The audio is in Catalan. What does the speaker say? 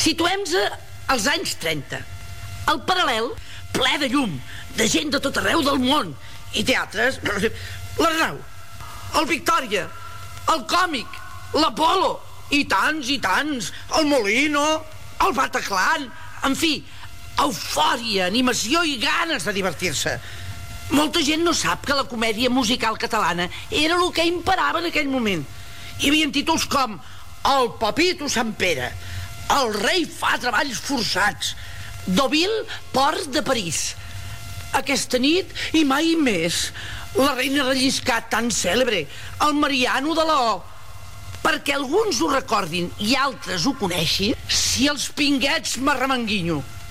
Situem-nos als anys 30. El Paral·lel, ple de llum, de gent de tot arreu del món, i teatres, l'Arnau, el Victòria, el Còmic, l'Apolo, i tants, el Molino, el Bataclan, en fi, eufòria, animació i ganes de divertir-se. Molta gent no sap que la comèdia musical catalana era el que imperava en aquell moment. Hi havia títols com El Papito Sant Pere, El rei fa treballs forçats, Deauville, Port de París. Aquesta nit i mai més, La reina relliscat, tan cèlebre, El Mariano de la O. Perquè alguns ho recordin i altres ho coneixin, si els pinguets m'arremanguinyo.